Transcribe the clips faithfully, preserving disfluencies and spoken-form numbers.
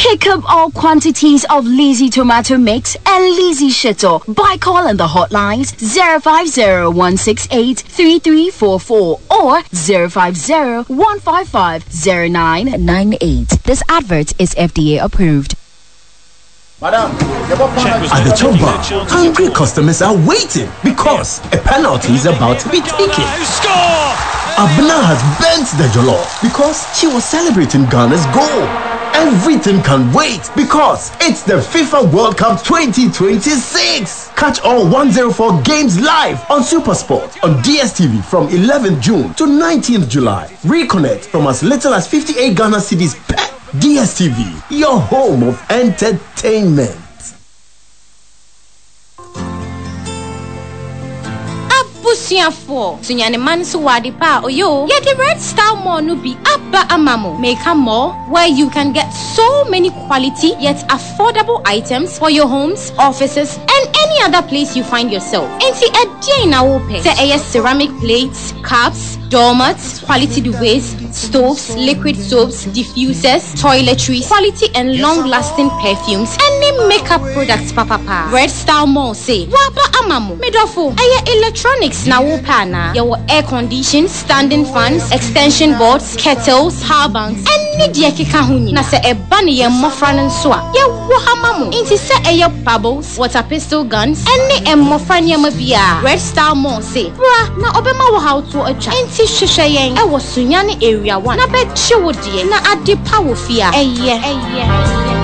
Pick up all quantities of Lizzie tomato mix and Lizzie shito by calling the hotlines zero five zero one six eight three three four four or zero five zero one five five zero nine nine eight. This advert is F D A approved. Madam, at the top bar, hungry customers are waiting because a penalty is about to be taken. Abna has bent the jollof because she was celebrating Ghana's goal. Everything can wait because it's the FIFA World Cup twenty twenty-six. Catch all one oh four games live on SuperSport on D S T V from eleventh June to nineteenth July. Reconnect from as little as fifty-eight Ghana cedis per D S T V, your home of entertainment. Busiafo sunyane man so wadi pa oyo ye the Red Star Mall no be abba amamo make a mall where you can get so many quality yet affordable items for your homes, offices and any other place you find yourself. Enti edie na wo pe say ceramic plates, cups, doormats, quality duvets, stoves, liquid soaps, diffusers, toiletries, quality and long-lasting perfumes, any makeup products papa pa. Red Star Mall say waba amamo medofo eye electronics na wo pa na your air conditioned standing fans, extension boards, kettles, power banks, any de keka huni na se eba ne ye mofra nso a ye wo hamamu inti se eye bubbles, water pistol guns, any emofra nyama bia. Red Star Mall say bra na obema wo how to atwa inti hwehwe yen e wo sunyane area one na be chiwo de na ade power fia eye eye.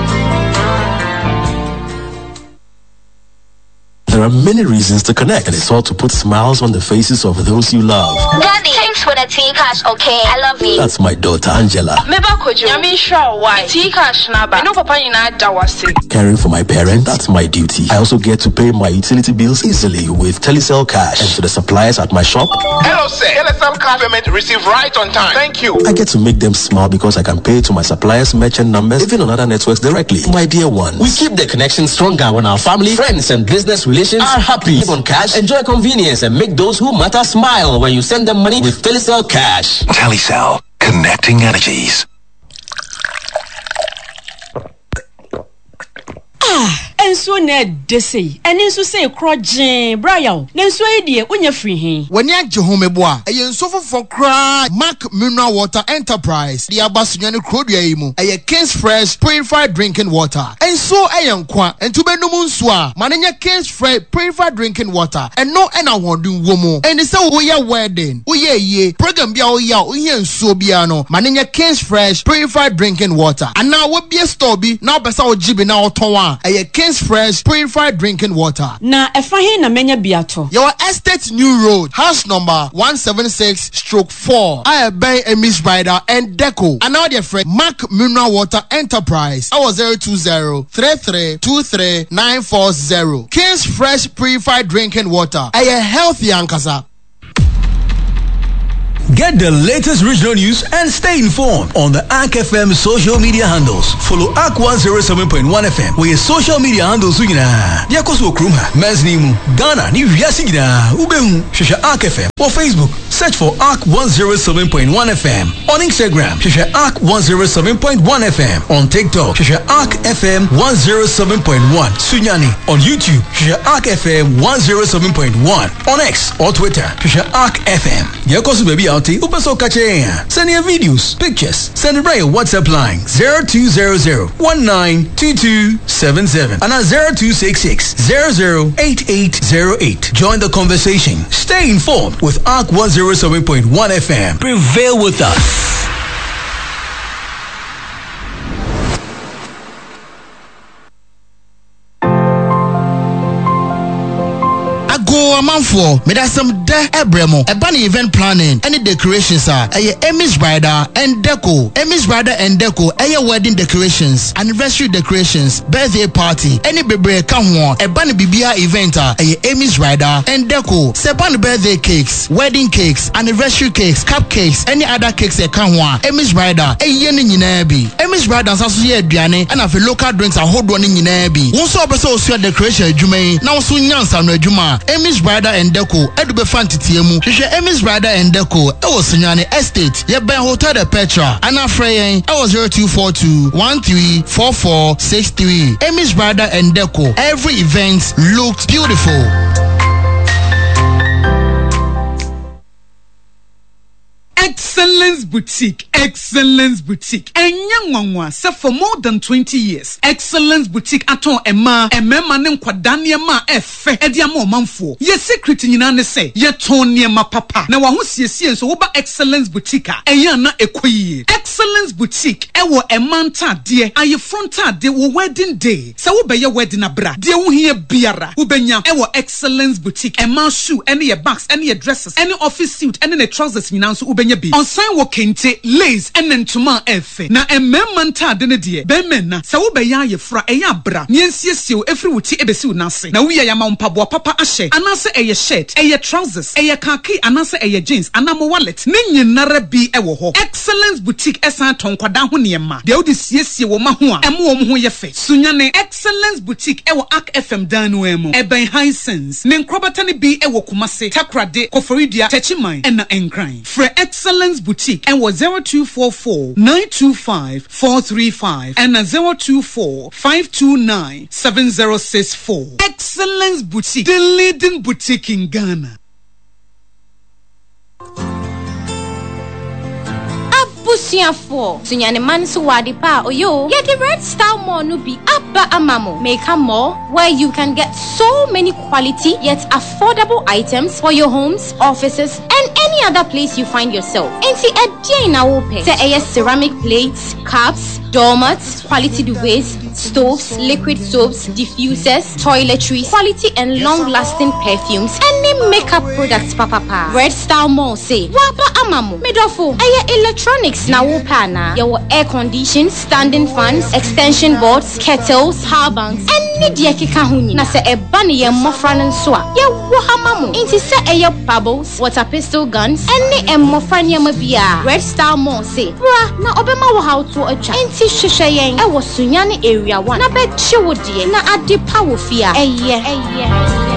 There are many reasons to connect, and it's all to put smiles on the faces of those you love. Daddy, thanks for the tea cash, okay? I love you. That's my daughter, Angela. Caring for my parents, that's my duty. I also get to pay my utility bills easily with Telecel Cash. And to the suppliers at my shop. Hello, sir. Telecel Cash payment received right on time. Thank you. I get to make them smile because I can pay to my suppliers' merchant numbers, even on other networks directly. My dear ones, we keep the connection stronger when our family, friends, and business relations are happy. Live on cash, enjoy convenience, and make those who matter smile when you send them money with Telecel Cash. Telecel, connecting energies. Ah, enso na desi. Eni nso say krojen, Brian. Nenso e die unya free hin. Wani agye homebo a, eye nso fofo kra, Mark Mineral Water Enterprise. Di abasunye ne krodua yi mu. Eye King's Fresh Purified Drinking Water. Enso eye nkwa, entu benum nso a, manenya King's Fresh Purified Drinking Water. Eno ena wondun wo mu. Eni se wo ye wedding, wo ye ye, program bia wo ya, wo ye nso bia no, manenya King's Fresh Purified Drinking Water. Ana wo bia store bi, na obesa wo jibi na oton a. Eye King's Fresh Purified Drinking Water. Na efa he na menya biato. Your Estate New Road, house number one seventy-six stroke four. I bay Emis Rider and Deco. And now dear friend Mark Mineral Water Enterprise. I was zero two zero three three two three nine four zero. King's Fresh Purified Drinking Water. A healthy ankasa. Get the latest regional news and stay informed on the A K F M social media handles. Follow A K one oh seven point one F M. We social media handles so gina. Dia koso kruma. Men's nimu. Ghana ni wiase gina. Ubehu. Shesha A K F M. On Facebook, search for A K one oh seven point one F M. On Instagram, shesha A K one oh seven point one F M. On TikTok, shesha A K F M one oh seven point one. Sunyani. On YouTube, shesha A K F M one oh seven point one. On X or Twitter, shesha A K F M. Dia koso baby out. Upaso kache. Send your videos, pictures. Send it by your WhatsApp line zero two zero zero one nine two two seven seven and at zero two six six zero zero eight eight zero eight. Join the conversation. Stay informed with A K one oh seven point one F M. Prevail with us. Amanfo, me da some de ebremo, e ban event planning, any decorations are a Emis Rider and Deco, Emis Rider and Deco, a wedding decorations, anniversary decorations, birthday party, any baby come on, a ban bibia event are a Emis Rider and Deco, sepan birthday cakes, wedding cakes, anniversary cakes, cupcakes, any other cakes a come on, Emis Rider, a yeni nyinabi, Emis Rider associate Diane, and of local drinks are hold one in nyinabi. One so episode decoration jume, now soon yansa no juma. Emmy's Bridal and Deco Edube Fantitiemu hwehwe Emmy's Bridal and Deco e wo Sunyane Estate ye ben Hotel de Petra ana frey e wo zero two four two one three four four six three. Emmy's Bridal and Deco, every event looks beautiful. Excellence Boutique, Excellence Boutique. Enyanwanwa say for more than twenty years. Excellence Boutique aton ema, emema ne nkwadane ma efe. Edi ama omanfo. Ye secret nyina ne say, ye ton niema papa. Na wa ho siesie nso wo ba Excellence Boutique a, eya na ekoyi. Excellence Boutique, ewo emanta de, aye fronta de wo wedding day. Sa wo be ye wedding abra. De wo hie biara. Wo benya ewo Excellence Boutique. Ema shoe, any ye bags, any ye dresses, any office suit, any the trousers nyina nso wo benya bi. On sign wo kente, lace, and ntoma efe. Na emema ntade ne de, be men na sa wo be ya ye fra eya bra. Niensiesie wo efri wuti ebesi wo nase. Na wo ye ya ma mpaboa papa ahye. Anase eye shirt, eye trousers, eye khaki, anase eye jeans, anamo wallet. Ne nyinara bi ewo ho. Excellence Boutique esan tonkwada ho niema. De wo de siesie wo ma ho a, emo wo ho ye fe. Sunyane Excellence Boutique ewo Ark F M danu emu. Eben Hisense. Ne nkrobata ne bi ewo Kumase, Takrade, Koforidua, Techiman, ena enkran. Fre Excellence Boutique and was zero two four four nine two five four three five and a zero two four five two nine seven zero six four. Excellence Boutique, the leading boutique in Ghana. Busiafo Sunyane man so wadi pa oyo yeah the Red Star Mall no be abba amamo make a mall where you can get so many quality yet affordable items for your homes, offices and any other place you find yourself. Enti edje na wo pe say eh ceramic plates, cups, doormats, quality duvets, stoves, liquid soaps, diffusers, toiletries, quality and long-lasting perfumes, any makeup products papa pa. Red Star Mall say waba amamo medofo eh electronics na wo pana your air conditioning, standing fans, extension boards, kettles, power banks, any de keka ho nyina. Na se eba ne ye mmofra no nso a ye wo hamamo inti se eye bubbles, water pistol guns, any mmofra ne ma bia. Red Star Mall say bra na obema wo how to atwa inti hwehwe yen e wo Sunyane area one na be che wo de na ade pa wo fia eye eye.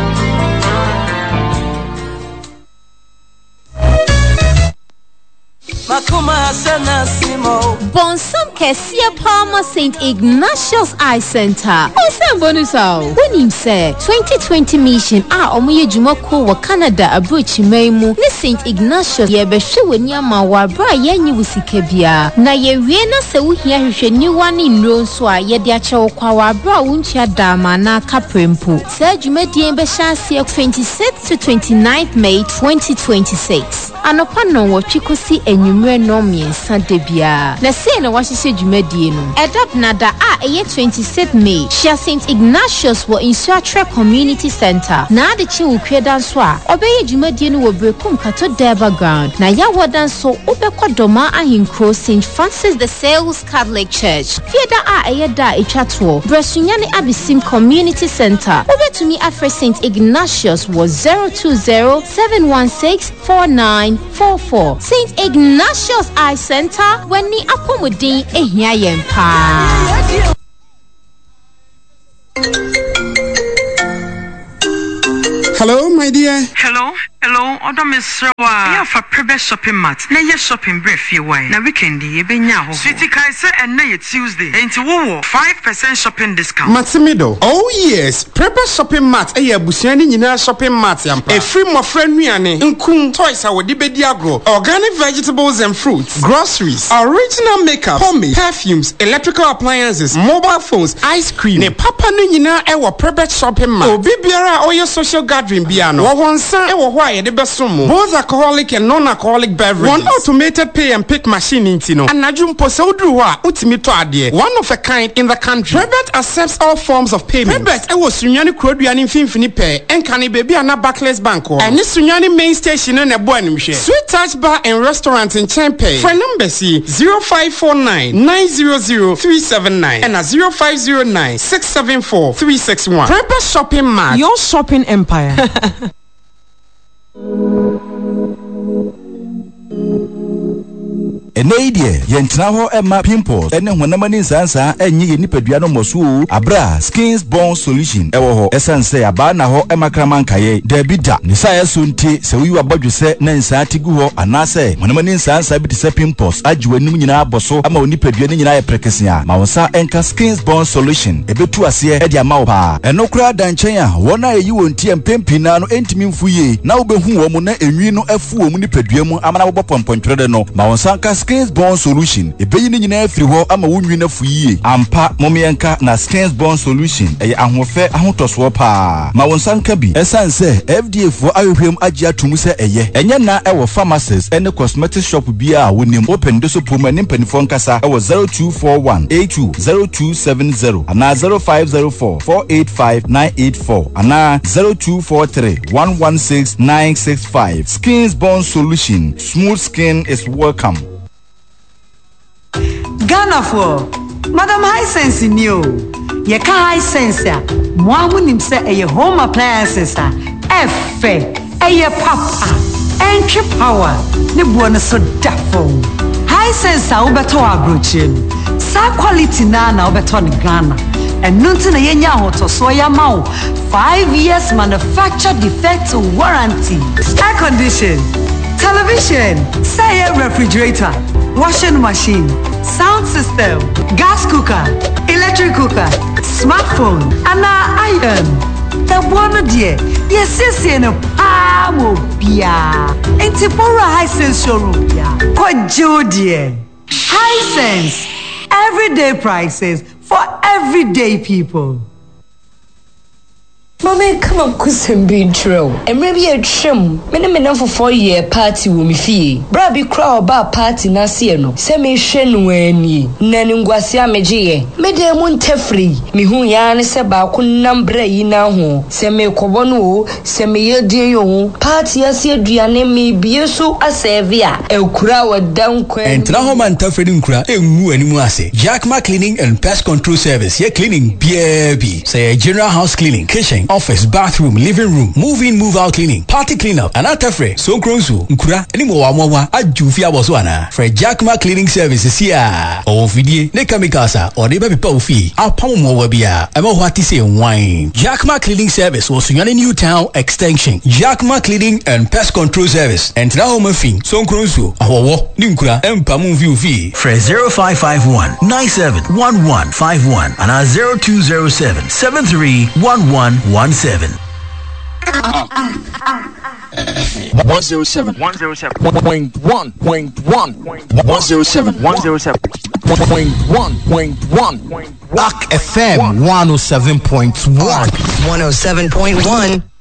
Bonsam Kesia Palmer Saint Ignatius Eye Center. Bonsam Bonusao. When him say twenty twenty mission ah omuye jumako wa Canada abrochi meimu ne Saint Ignatius ye behwe wani ama wa bra ye nyi wusike bia. Na ye wie na se wo hia hwehwe ni wani nro nso a ye de ache wo kwa wa bra wunchia dama na kaprempo. Sa dwumadie be hyanse twenty-sixth to twenty-ninth May twenty twenty-six. Anopa no wo twikosi enwumre no miensa de bia. Na say na wahye dwumadie no. Edap nada a eye twenty-sixth May. Shia Saint Ignatius wo Insuatre Community Center. Na de chi wo kweda nso a obeye dwumadie no wo Brekum Kato Derba Ground. Na ya wodan so obekọ doma ahinkro Saint Francis the Sales Catholic Church. Fieda a eye da etwato. Bresunyane Abisim Community Center. Obetumi afre Saint Ignatius was zero two zero seven one six four nine four four. Saint Ignatius Eye Center when ni apomodin ehia yempa. Hello, my dear. Hello, hello. Odo Mister Wa. Yeah, for private shopping mart. Na ye shopping brief ye why. Na weekend ye be nya ho. Sweetie kai say and na ye Tuesday. Enti wo five percent shopping discount. Matimido. Oh yes, private shopping mart. Eh abusua ni nyina shopping mart yampa. E free mo friend nuane. Nkum toys a wodi bedi agro. Organic vegetables and fruits. Groceries. Original makeup, pomade, perfumes, electrical appliances, mobile phones, ice cream. Ne papa ni nyina e wo private shopping mart. Obi biara oye social gathering biano. Wo wonsa e wo ho aye de besomo. Both alcoholic and non-alcoholic beverages. One automated pay and pick machine intino. Anaju mpo se oduru ho a utimi to ade. One of a kind in the country. Prebet accepts all forms of payment. Prebet e wo Sunyane Kurodua ni mfimfini pe. Enka ni baby ana Barclays Bank ho. Eni Sunyane main station na ebo animhwe. Sweet Touch Bar and Restaurant in Chempe. For number C zero five four nine nine zero zero three seven nine and a zero five zero nine six seven four three six one. Prebet Shopping Mart. Your shopping empire. Enedie, Yentraho Emma Pimples, and Wanamani Sansa, and Yi Nipeduano Mosu, Abra, Skins Bone Solution, Ewo, Essence, Abana Ho Emma Kramankaye, Debita, Nisaya Sunti, so we were about to say Nansa Tiguo, Anase, Wanamani Sansa, Bitisa Pimples, Ajua Numina Boso, Amoni Peduani Precasia, Mausa Enka Skins Bone Solution, a bit to us here, Edia Maupa, and no crowd than Chaya, one eye you and T M Pimpinano, Entimin Fuye, now be who woman, and you know a fool, Munipeduamo, Amana Point Tredeno, Mausanka Skins Bone Solution, a baby in every war, I'm a woman of ye, Ampa, Momianka, na Skins Bone Solution, a Amofe, Amotos Wapa, Mawansanka be, a son say, F D A for Ayuhim Ajia Tumuse a ye, and yana our pharmacists and the cosmetic shop be a winning open the superman in Penifoncasa, our zero two four one eight two zero two seven zero, and now zero five zero four four eight five nine eight four, and now zero two four three one one six nine six five. Skins Bone Solution, smooth skin is welcome. Ghana for Madam High Sense in you. Ye ka high sense ya. Mwamu nimse eye home appliances a. Efe, eye papa, entry power. Ne buwana so dafo. High sense a ubeto abrochim. Sa quality na na ubeto ni Ghana. And nunti na yenya hoto so ya mau. Five years manufacture defect warranty. Air condition, television, say refrigerator, washing machine, sound system, gas cooker, electric cooker, smartphone, and now iron. The one dear, yes, yes, in a power bia. And Tipora High Sense showroom, yeah. Quite dear. High Sense, everyday prices for everyday people. Mama, come on, cousin, be true. And maybe a trim. Many men for four year party will me fee. Brabby crowd bar party nasiano. Semi shen when ye. Nanunguasia meji. Medemon tefree. Me who yan seba kunambre yina ho. Semi kobono. Semi yedio. Party as ye driane me be so a sevia. El crowd down quen. And Trahoman Tafredin Kra, a moo and muase. Jack Ma Cleaning and Pest Control Service. Ye cleaning B B. Say general house cleaning. Kitchen. Office, bathroom, living room, move in, move out cleaning, party cleanup, and atafre, so kronsu, nkura, any more wawa, ajufia waswana, for Jackma Cleaning Services here. Or Fidie, Nekamikasa, or the baby Pofi, our Pomo Wabia, I'm a what to say wine. Jackma Cleaning Service was Sunny New Town Extension, Jackma Cleaning and Pest Control Service, and now Murphy, so kronsu, our Ninkura, and Pamu View fee. For zero five five one nine seven one one five one and our zero two zero seven seven three one one one seven. One zero seven one zero seven point one point one one zero seven one zero seven point one point one Rock F M one oh seven point one one oh seven point one